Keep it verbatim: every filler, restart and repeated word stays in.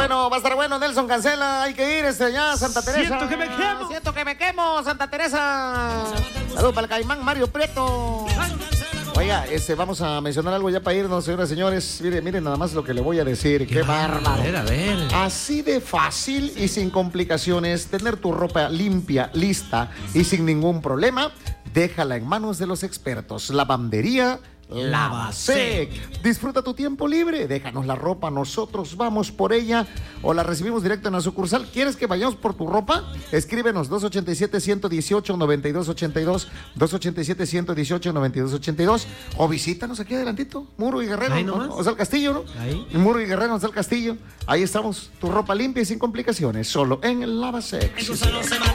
bueno, va a estar bueno. Nelson cancela, hay que ir este, ya, Santa Teresa. Siento que me quemo. Siento que me quemo, Santa Teresa. Saludos para el Caimán Mario Prieto. Oiga, este, vamos a mencionar algo ya para irnos, señoras y señores. Miren, miren nada más lo que le voy a decir. Qué, Qué bárbaro. A ver, a ver. Así de fácil y sin complicaciones, tener tu ropa limpia, lista y sin ningún problema, déjala en manos de los expertos. Lavandería Lavasec. Disfruta tu tiempo libre, déjanos la ropa, nosotros vamos por ella o la recibimos directo en la sucursal. ¿Quieres que vayamos por tu ropa? Escríbenos dos ochenta y siete, ciento dieciocho, noventa y dos ochenta y dos, dos ochenta y siete, ciento dieciocho, noventa y dos ochenta y dos o visítanos aquí adelantito, Muro y Guerrero, ahí ¿no? O sea, el Castillo, ¿no? Ahí. Muro y Guerrero, o sea, el Castillo. Ahí estamos, tu ropa limpia y sin complicaciones, solo en el Lavasec. Sí,